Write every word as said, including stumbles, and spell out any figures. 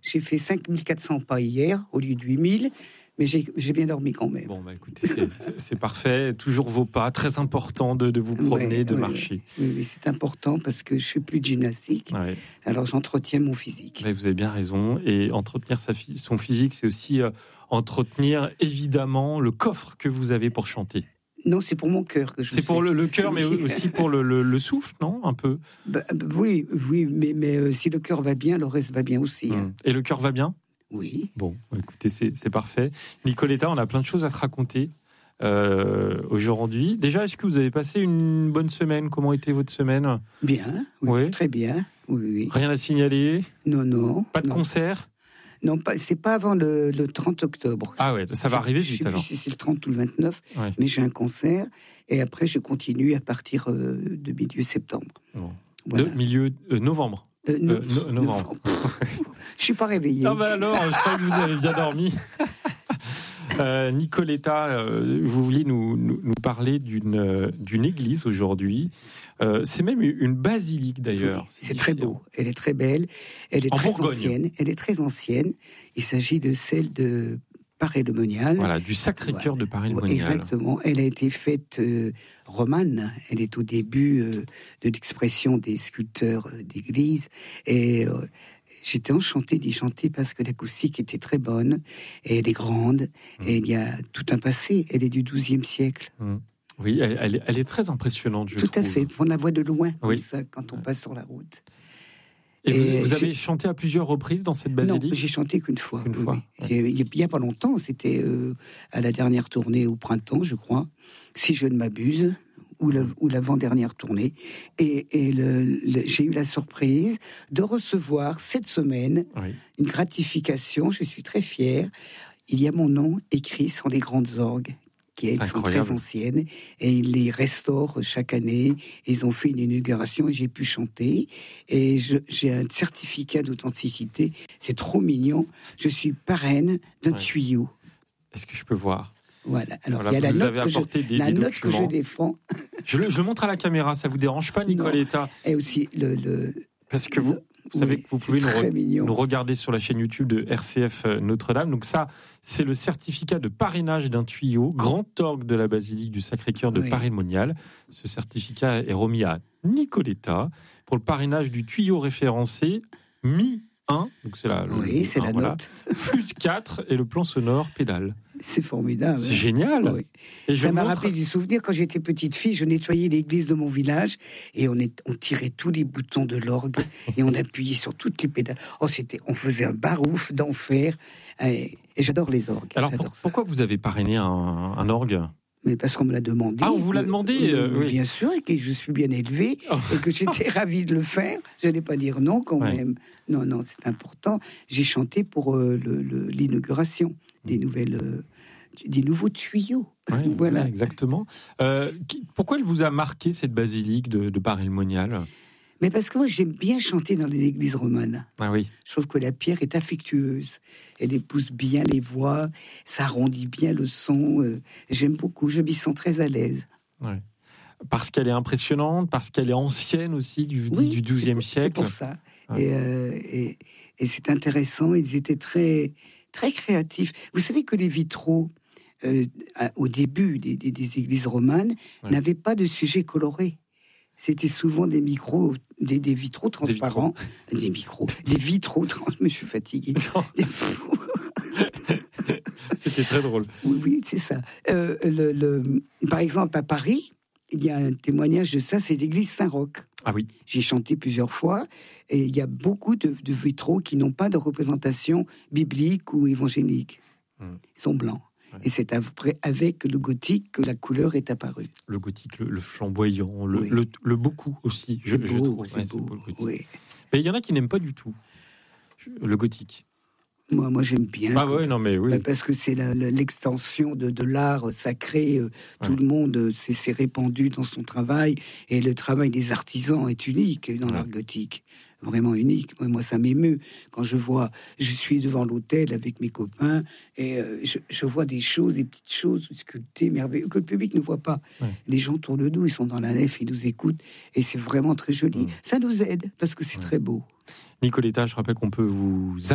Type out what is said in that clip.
J'ai fait cinq mille quatre cents pas hier, au lieu de huit mille. Mais j'ai, j'ai bien dormi quand même. Bon, bah écoutez, c'est, c'est, c'est parfait. Toujours vos pas, très important de, de vous promener, ouais, de ouais, marcher. Oui, oui, c'est important parce que je fais plus de gymnastique. Ouais. Alors j'entretiens mon physique. Ouais, vous avez bien raison. Et entretenir sa, son physique, c'est aussi euh, entretenir évidemment le coffre que vous avez pour chanter. Non, c'est pour mon cœur que je C'est fais. pour le, le cœur, mais aussi pour le, le, le souffle, non? Un peu. Bah, oui, oui, mais, mais euh, si le cœur va bien, le reste va bien aussi. Mmh. Hein. Et le cœur va bien? Oui. Bon, écoutez, c'est, c'est parfait. Nicoletta, on a plein de choses à se raconter euh, aujourd'hui. Déjà, est-ce que vous avez passé une bonne semaine? Comment était votre semaine? Bien, oui, Oui. très bien. Oui, oui. Rien à signaler? Non, non. Pas de non. concert? Non, pas, c'est pas avant le, le trente octobre. Ah ouais, ça va je, arriver je vite sais alors. plus si c'est le trente ou le vingt-neuf, Ouais. mais j'ai un concert. Et après, je continue à partir euh, de milieu septembre. Bon. Voilà. De milieu euh, novembre. Euh, no- Euh, no- novembre. Je suis pas réveillée. Ah bah alors, je crois que vous avez bien dormi. euh, Nicoletta, euh, vous vouliez nous, nous, nous parler d'une, euh, d'une église aujourd'hui. Euh, c'est même une basilique d'ailleurs. Oui, c'est c'est très différent. beau. Elle est très belle. Elle est En très Bourgogne. ancienne. Elle est très ancienne. Il s'agit de celle de Paray-le-Monial. Voilà, du Sacré-Cœur Voilà. de Paray-le-Monial. Exactement. Elle a été faite euh, romane. Elle est au début euh, de l'expression des sculpteurs euh, d'église. Et euh, j'étais enchantée d'y chanter parce que l'acoustique était très bonne. Et elle est grande. Mmh. Et il y a tout un passé. Elle est du douzième siècle. Mmh. Oui, elle, elle, est, elle est très impressionnante, je tout trouve. Tout à fait. On la voit de loin, comme oui. ça, quand on passe sur la route. Et, et vous, vous avez chanté à plusieurs reprises dans cette basilique? Non, j'ai chanté qu'une fois. Une oui, fois. Oui. Ouais. Il n'y a pas longtemps, c'était euh, à la dernière tournée au printemps, je crois, si je ne m'abuse, ou, la, ou l'avant-dernière tournée. Et, et le, le, j'ai eu la surprise de recevoir cette semaine oui. une gratification. Je suis très fière. Il y a mon nom écrit sur les grandes orgues, qui elles sont très anciennes, et ils les restaurent chaque année. Ils ont fait une inauguration et j'ai pu chanter. Et je, j'ai un certificat d'authenticité. C'est trop mignon. Je suis parraine d'un ouais. tuyau. Est-ce que je peux voir? Voilà. Alors, voilà, il y a la note, que je, des, la des note que je défends. Je le, je le montre à la caméra, ça vous dérange pas, Nicoletta? Et aussi le... le Parce que vous... Vous savez oui, que vous pouvez nous, re- nous regarder sur la chaîne YouTube de R C F Notre-Dame. Donc ça, c'est le certificat de parrainage d'un tuyau, grand orgue de la basilique du Sacré-Cœur de oui. Paray-le-Monial. Ce certificat est remis à Nicoletta pour le parrainage du tuyau référencé Mi un. Donc c'est la, oui, le, c'est enfin, la voilà, note. Flûte quatre et le plan sonore pédale. C'est formidable. C'est génial. Oui. Et ça je m'a montre... rappelé du souvenir quand j'étais petite fille. Je nettoyais l'église de mon village et on, est, on tirait tous les boutons de l'orgue et on appuyait sur toutes les pédales. Oh, c'était, on faisait un barouf d'enfer. Et, et j'adore les orgues. Alors j'adore pour, ça. Pourquoi vous avez parrainé un, un orgue? Mais parce qu'on me l'a demandé. Ah, on vous que, l'a demandé euh, oui. Bien sûr, et que je suis bien élevée oh. et que j'étais ravie de le faire. Je n'allais pas dire non quand ouais. même. Non, non, c'est important. J'ai chanté pour euh, le, le, l'inauguration des nouvelles, euh, des nouveaux tuyaux. Ouais, voilà. voilà, exactement. Euh, qui, pourquoi elle vous a marqué cette basilique de, de Paray-le-Monial? Mais parce que moi, j'aime bien chanter dans les églises romanes. Ah oui. Je trouve que la pierre est affectueuse. Elle épouse bien les voix, ça arrondit bien le son. Euh, j'aime beaucoup, je m'y sens très à l'aise. Ouais. Parce qu'elle est impressionnante, parce qu'elle est ancienne aussi, du, oui, du douzième c'est, siècle. C'est pour ça. Ouais. Et, euh, et, et c'est intéressant, ils étaient très, très créatifs. Vous savez que les vitraux, euh, au début des, des, des églises romanes, ouais. n'avaient pas de sujet coloré. C'était souvent des micros, des, des vitraux transparents, des, vitraux. des micros, des vitraux transparents. Mais je suis fatiguée. Des C'était très drôle. Oui, oui, c'est ça. Euh, le, le, par exemple, à Paris, il y a un témoignage de ça, c'est l'église Saint-Roch. Ah oui. J'ai chanté plusieurs fois, et il y a beaucoup de, de vitraux qui n'ont pas de représentation biblique ou évangélique. Hum. Ils sont blancs. Et c'est après, avec le gothique que la couleur est apparue. Le gothique, le, le flamboyant, le, oui. le, le beaucoup aussi. C'est je, beau, je trouve. c'est ouais, beau. C'est beau oui. Mais il y en a qui n'aiment pas du tout le gothique. Moi, moi j'aime bien. Ah ouais, non mais oui. Bah, parce que c'est la, la, l'extension de, de l'art sacré. Euh, tout ouais. le monde euh, s'est, s'est répandu dans son travail. Et le travail des artisans est unique dans ouais. l'art gothique. Vraiment unique. Moi, moi, ça m'émeut quand je vois, je suis devant l'hôtel avec mes copains et euh, je, je vois des choses, des petites choses sculptées, merveilleuses, que le public ne voit pas. Ouais. Les gens tournent le dos, ils sont dans la nef, ils nous écoutent et c'est vraiment très joli. Mmh. Ça nous aide parce que c'est ouais. très beau. Nicoletta, je rappelle qu'on peut vous